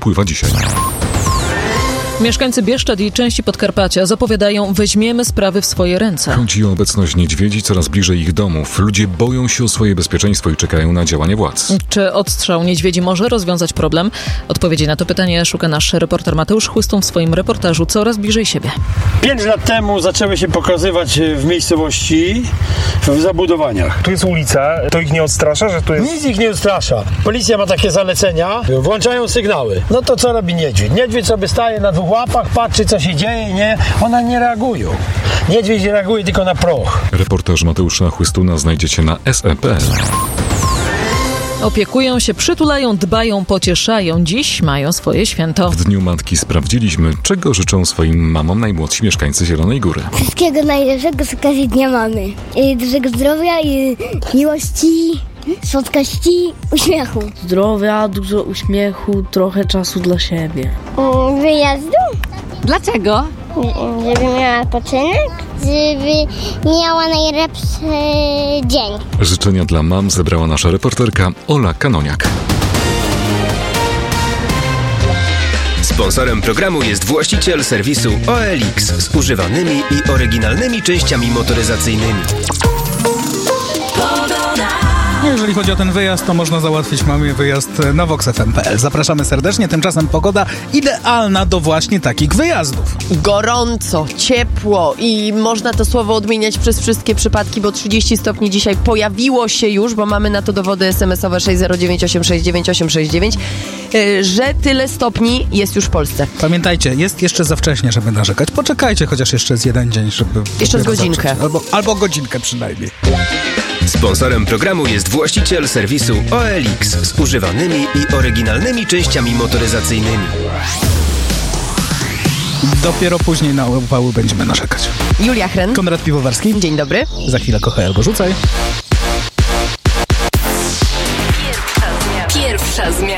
upływa dzisiaj. Mieszkańcy Bieszczad i części Podkarpacia zapowiadają: weźmiemy sprawy w swoje ręce. Chodzi o obecność niedźwiedzi coraz bliżej ich domów. Ludzie boją się o swoje bezpieczeństwo i czekają na działanie władz. Czy odstrzał niedźwiedzi może rozwiązać problem? Odpowiedzi na to pytanie szuka nasz reporter Mateusz Chłystun w swoim reportażu Coraz bliżej siebie. 5 lat temu zaczęły się pokazywać w miejscowości, w zabudowaniach. Tu jest ulica, to ich nie odstrasza, że tu jest... Nic ich nie odstrasza. Policja ma takie zalecenia, włączają sygnały. No to co robi niedźwiedź? Niedźwiedź sobie staje na 2 łapach, patrzy co się dzieje, nie? One nie reagują. Niedźwiedź reaguje tylko na proch. Reportaż Mateusza Chłystuna znajdziecie na se.pl. Opiekują się, przytulają, dbają, pocieszają. Dziś mają swoje święto. W Dniu Matki sprawdziliśmy, czego życzą swoim mamom najmłodsi mieszkańcy Zielonej Góry. Wszystkiego najlepszego z okazji Dnia Mamy. I dużego zdrowia i miłości, słodkości, uśmiechu. Zdrowia, dużo uśmiechu, trochę czasu dla siebie. Wyjazdu? Dlaczego? Żeby miała odpoczynek, żeby miała najlepszy dzień. Życzenia dla mam zebrała nasza reporterka Ola Kanoniak. Sponsorem programu jest właściciel serwisu OLX z używanymi i oryginalnymi częściami motoryzacyjnymi. Jeżeli chodzi o ten wyjazd, to można załatwić mamie wyjazd na voxfm.pl. Zapraszamy serdecznie, tymczasem pogoda idealna do właśnie takich wyjazdów. Gorąco, ciepło i można to słowo odmieniać przez wszystkie przypadki, bo 30 stopni dzisiaj pojawiło się już, bo mamy na to dowody SMS-owe 609869869, że tyle stopni jest już w Polsce. Pamiętajcie, jest jeszcze za wcześnie, żeby narzekać. Poczekajcie chociaż jeszcze z jeden dzień, żeby... Jeszcze z godzinkę. Albo godzinkę przynajmniej. Sponsorem programu jest właściciel serwisu OLX z używanymi i oryginalnymi częściami motoryzacyjnymi. Dopiero później na upały będziemy narzekać. Julia Hren. Konrad Piwowarski. Dzień dobry. Za chwilę kochaj albo rzucaj. Pierwsza zmiana.